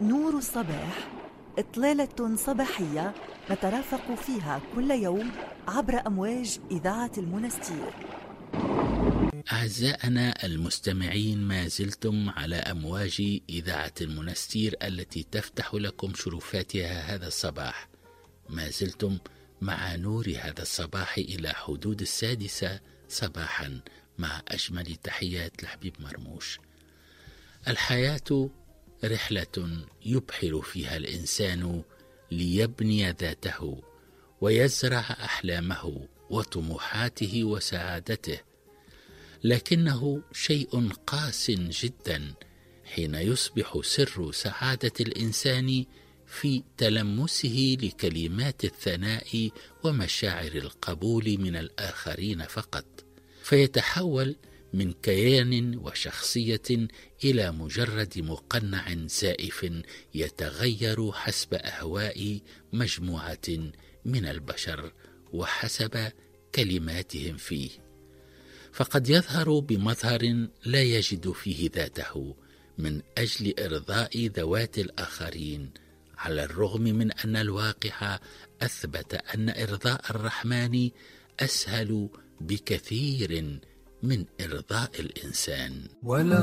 نور الصباح، إطلالة صباحية نترافق فيها كل يوم عبر أمواج إذاعة المنستير. أعزائنا المستمعين، ما زلتم على أمواج إذاعة المنستير التي تفتح لكم شرفاتها هذا الصباح. ما زلتم مع نور هذا الصباح إلى حدود 6 صباحا، مع أجمل تحيات لحبيب مرموش. الحياة رحلة يبحر فيها الإنسان ليبني ذاته ويزرع أحلامه وطموحاته وسعادته، لكنه شيء قاس جدا حين يصبح سر سعادة الإنسان في تلمسه لكلمات الثناء ومشاعر القبول من الآخرين فقط، فيتحول من كيان وشخصية إلى مجرد مقنع زائف يتغير حسب أهواء مجموعة من البشر وحسب كلماتهم فيه. فقد يظهر بمظهر لا يجد فيه ذاته من أجل إرضاء ذوات الآخرين، على الرغم من أن الواقع أثبت أن إرضاء الرحمن أسهل بكثير من إرضاء الإنسان.